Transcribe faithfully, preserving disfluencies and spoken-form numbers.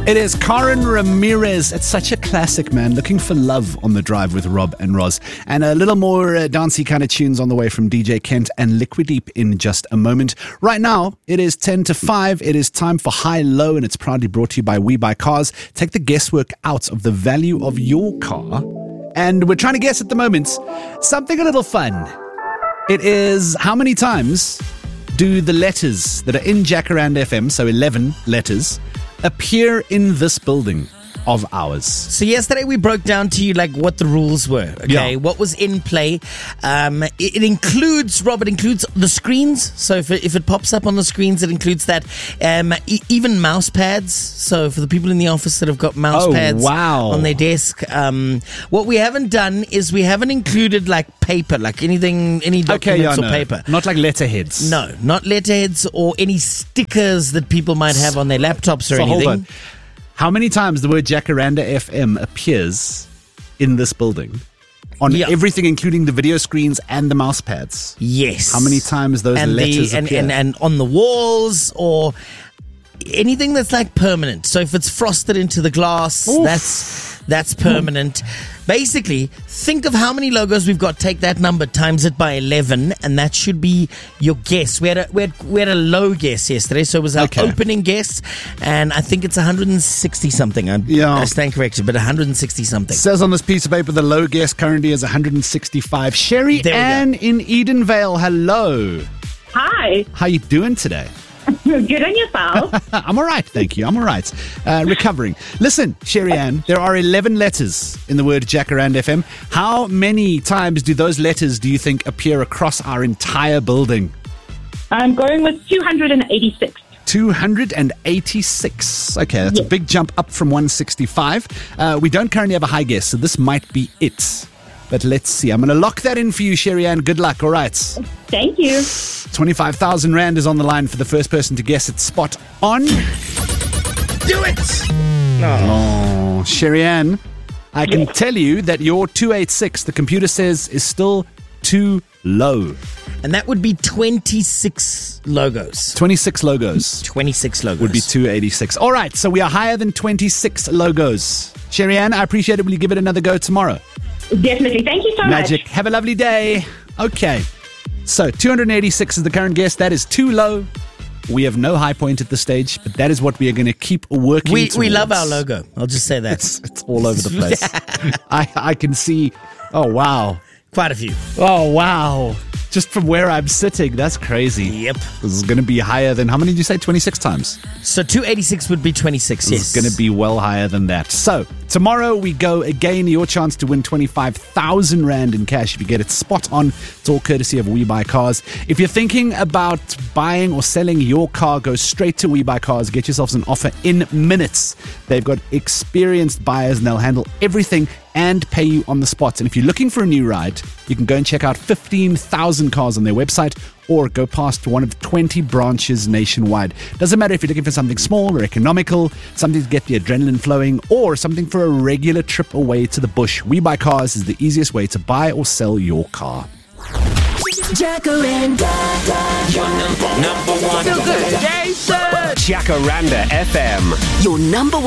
It is Karen Ramirez. It's such a classic, man. Looking for love on the drive with Rob and Roz. And a little more uh, dancey kind of tunes on the way from D J Kent and Liquid Deep in just a moment. Right now, it is ten to five. It is time for High Low, and it's proudly brought to you by We Buy Cars. Take the guesswork out of the value of your car. And we're trying to guess at the moment something a little fun. It is how many times do the letters that are in Jacaranda F M, so eleven letters, appear in this building of ours? So yesterday we broke down to you like what the rules were, okay? Yeah. What was in play. Um, it, it includes, Rob, it includes the screens. So if it, if it pops up on the screens, it includes that. Um, e- even mouse pads. So for the people in the office that have got mouse Oh, pads wow. on their desk. Um, what we haven't done is we haven't included like paper, like anything, any Okay, yeah, documents or no. paper. Not like letterheads. No, not letterheads or any stickers that people might have on their laptops or So anything. hold on. How many times the word Jacaranda F M appears in this building? On Yeah. everything, including the video screens and the mouse pads. Yes. How many times those and letters the, and, appear? and, and on the walls or anything that's like permanent. So if it's frosted into the glass, Oof. that's that's permanent. Basically, think of how many logos we've got. Take that number, times it by eleven, and that should be your guess. We had a, we had, we had a low guess yesterday, so it was our Okay. opening guess, and I think it's one hundred sixty something. I, Yeah. I stand corrected, but one hundred sixty something. Says on this piece of paper, the low guess currently is one hundred sixty-five. Sherry There we go. Ann in Edenvale, hello. Hi. How you doing today? Good on yourself. I'm all right, thank you. I'm all right. Uh, recovering. Listen, Sherry Ann, there are eleven letters in the word Jacaranda F M. How many times do those letters, do you think, appear across our entire building? I'm going with two hundred eighty-six. two hundred eighty-six. Okay, that's a Yes. big jump up from one sixty-five. Uh, we don't currently have a high guess, so this might be it. But let's see. I'm going to lock that in for you, Sherry Ann. Good luck. All right. Thank you. twenty-five thousand Rand is on the line for the first person to guess it spot on. Do it! Oh, Sherry Ann, I can Yes. tell you that your two eighty-six, the computer says, is still too low. And that would be twenty-six logos. twenty-six logos twenty-six logos. would be two eighty-six. All right, so we are higher than twenty-six logos. Sherry Ann, I appreciate it. Will you give it another go tomorrow? Definitely. Thank you so Magic. much. Have a lovely day. Okay. So two hundred eighty-six is the current guess. That is too low. We have no high point at this stage, but that is what we are going to keep working We towards. we love our logo. I'll just say that. It's, it's all over the place. I, I can see. Oh, wow. Quite a few. Oh, wow. Just from where I'm sitting, that's crazy. Yep. This is going to be higher than, how many did you say? twenty-six times? So two eighty-six would be twenty-six, This yes. is going to be well higher than that. So, tomorrow we go again. Your chance to win twenty-five thousand Rand in cash if you get it spot on. It's all courtesy of We Buy Cars. If you're thinking about buying or selling your car, go straight to We Buy Cars. Get yourselves an offer in minutes. They've got experienced buyers and they'll handle everything and pay you on the spot. And if you're looking for a new ride, you can go and check out fifteen thousand cars on their website or go past one of twenty branches nationwide. Doesn't matter if you're looking for something small or economical, something to get the adrenaline flowing, or something for a regular trip away to the bush. We Buy Cars is the easiest way to buy or sell your car. Jacaranda, your number, number one. Feel good, Jason. Jacaranda F M, your number one.